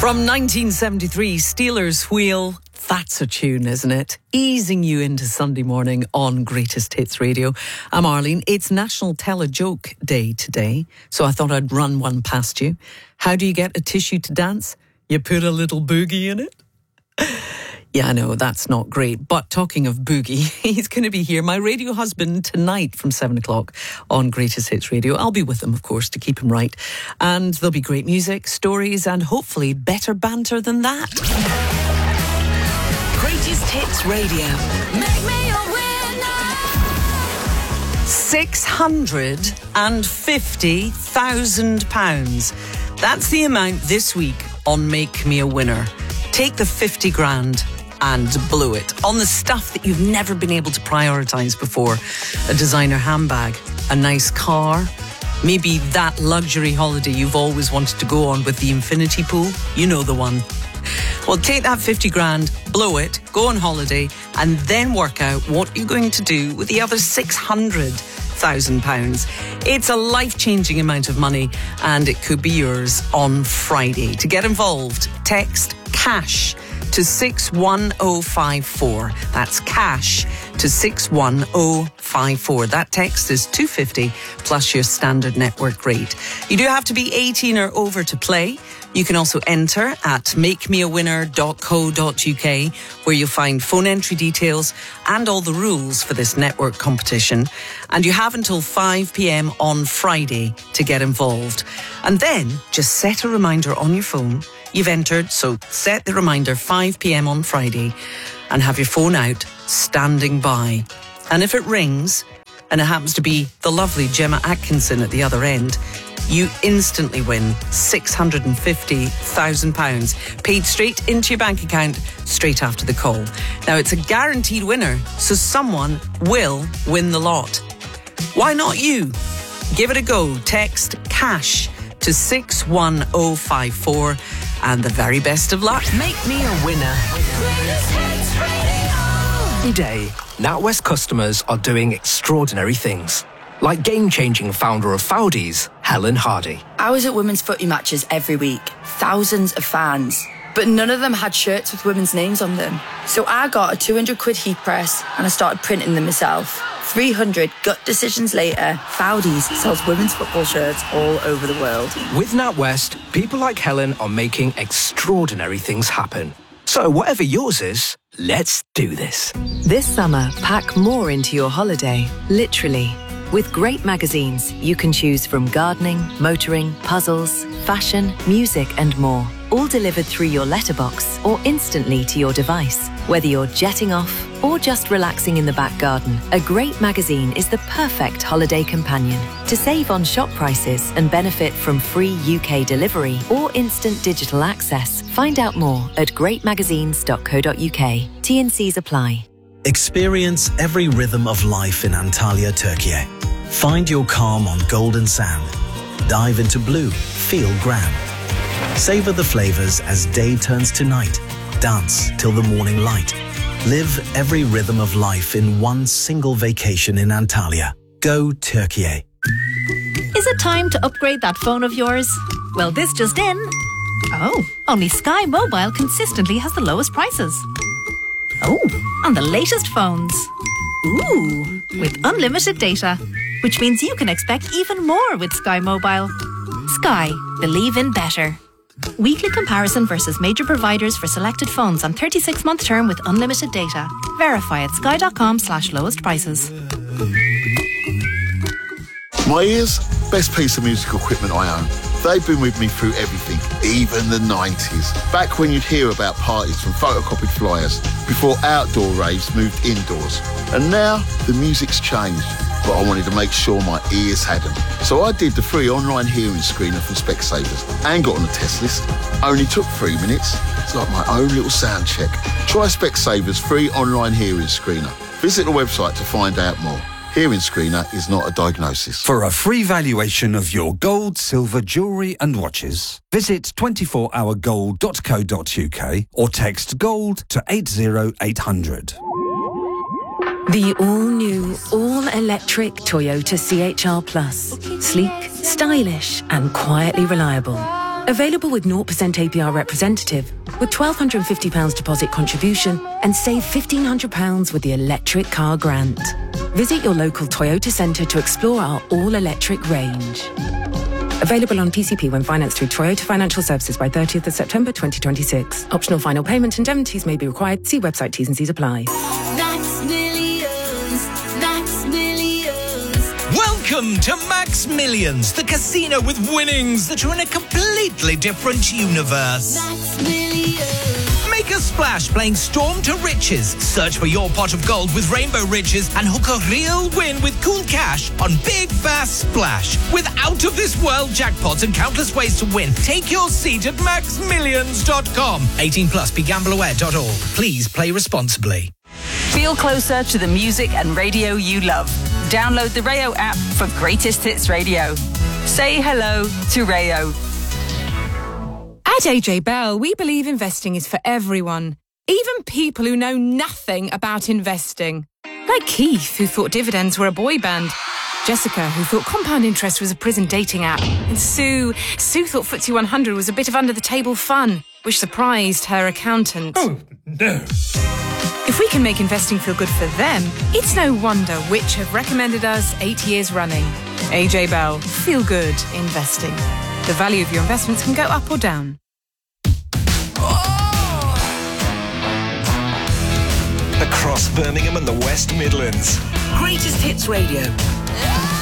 From 1973, Steelers Wheel. That's a tune, isn't it? Easing you into Sunday morning on Greatest Hits Radio. I'm Arlene. It's National Tell a Joke Day today, so I thought I'd run one past you. How do you get a tissue to dance? You put a little boogie in it. Yeah, I know, that's not great. But talking of boogie, he's going to be here, my radio husband, tonight from 7 o'clock on Greatest Hits Radio. I'll be with him, of course, to keep him right. And there'll be great music, stories, and hopefully better banter than that. Greatest Hits Radio. Make me a winner. £650,000. That's the amount this week on Make Me a Winner. Take the 50 grand and blow it on the stuff that you've never been able to prioritise before. A designer handbag, a nice car, maybe that luxury holiday you've always wanted to go on with the infinity pool. You know the one. Well, take that 50 grand, blow it, go on holiday, and then work out what you're going to do with the other £600,000. It's a life-changing amount of money, and it could be yours on Friday. To get involved, text CASH to 61054. That's cash to 61054. That text is $2.50 plus your standard network rate. You do have to be 18 or over to play. You can also enter at makemeawinner.co.uk, where you'll find phone entry details and all the rules for this network competition. And you have until 5 p.m. on Friday to get involved. And then just set a reminder on your phone. You've entered, so set the reminder 5 p.m. on Friday and have your phone out, standing by. And if it rings, and it happens to be the lovely Gemma Atkinson at the other end, you instantly win £650,000 paid straight into your bank account straight after the call. Now, it's a guaranteed winner, so someone will win the lot. Why not you? Give it a go. Text CASH to 61054 and the very best of luck. Make me a winner. Today, NatWest customers are doing extraordinary things. Like game-changing founder of Foudies, Helen Hardy. I was at women's footy matches every week, thousands of fans, but none of them had shirts with women's names on them. So I got a 200 quid heat press and I started printing them myself. 300 gut decisions later, Foudies sells women's football shirts all over the world. With NatWest, people like Helen are making extraordinary things happen. So whatever yours is, let's do this. This summer, pack more into your holiday, literally. With great magazines, you can choose from gardening, motoring, puzzles, fashion, music and more. All delivered through your letterbox or instantly to your device. Whether you're jetting off or just relaxing in the back garden, a great magazine is the perfect holiday companion. To save on shop prices and benefit from free UK delivery or instant digital access, find out more at greatmagazines.co.uk. T&Cs apply. Experience every rhythm of life in Antalya, Turkey. Find your calm on golden sand. Dive into blue, feel grand. Savor the flavors as day turns to night. Dance till the morning light. Live every rhythm of life in one single vacation in Antalya. Go Turkey. Is it time to upgrade that phone of yours? Well, this just in. Oh, only Sky Mobile consistently has the lowest prices. Oh, on the latest phones. Ooh, with unlimited data, which means you can expect even more with Sky Mobile. Sky, believe in better. Weekly comparison versus major providers for selected phones on 36-month term with unlimited data. Verify at sky.com/lowest prices. My ears, best piece of musical equipment I own. They've been with me through everything, even the 90s. Back when you'd hear about parties from photocopied flyers, before outdoor raves moved indoors. And now, the music's changed, but I wanted to make sure my ears had them. So I did the free online hearing screener from Specsavers and got on the test list. Only took 3 minutes. It's like my own little sound check. Try Specsavers free online hearing screener. Visit the website to find out more. Hearing screener is not a diagnosis. For a free valuation of your gold, silver, jewellery and watches, visit 24hourgold.co.uk or text GOLD to 80800. The all-new, all-electric Toyota CHR Plus. Sleek, stylish and quietly reliable. Available with 0% APR representative, with £1,250 deposit contribution and save £1,500 with the electric car grant. Visit your local Toyota centre to explore our all-electric range. Available on PCP when financed through Toyota Financial Services by 30th of September 2026. Optional final payment indemnities may be required. See website, T's and C's apply. Max Millions, Max Millions. Welcome to Max Millions, the casino with winnings that are in a completely different universe. Max Millions. Make a splash playing Storm to Riches. Search for your pot of gold with Rainbow Riches and hook a real win with cool cash on Big Fast Splash. With out-of-this-world jackpots and countless ways to win, take your seat at maxmillions.com. 18 plus, begambleaware.org. Please play responsibly. Feel closer to the music and radio you love. Download the Rayo app for Greatest Hits Radio. Say hello to Rayo. At AJ Bell, we believe investing is for everyone, even people who know nothing about investing. Like Keith, who thought dividends were a boy band. Jessica, who thought compound interest was a prison dating app. And Sue thought FTSE 100 was a bit of under-the-table fun, which surprised her accountant. Oh, no. If we can make investing feel good for them, it's no wonder Which have recommended us 8 years running. AJ Bell, feel good investing. The value of your investments can go up or down. Across Birmingham and the West Midlands. Greatest Hits Radio.